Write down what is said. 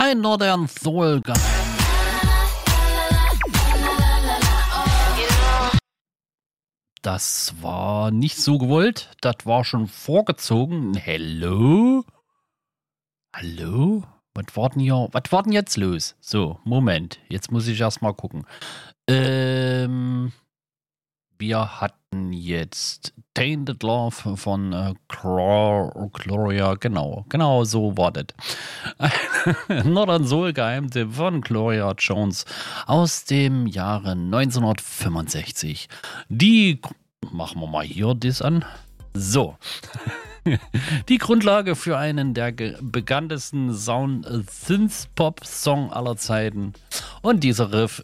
Ein Northern Soul. Das war nicht so gewollt. Das war schon vorgezogen. Hello? Hallo? Was war denn jetzt los? So, Moment. Jetzt muss ich erst mal gucken. Wir hatten jetzt Tainted Love von Gloria. Genau so war das. Northern Soul Geheimtipp von Gloria Jones aus dem Jahre 1965. Die, machen wir mal hier das an. So. Die Grundlage für einen der bekanntesten Synth-Pop-Song aller Zeiten. Und dieser Riff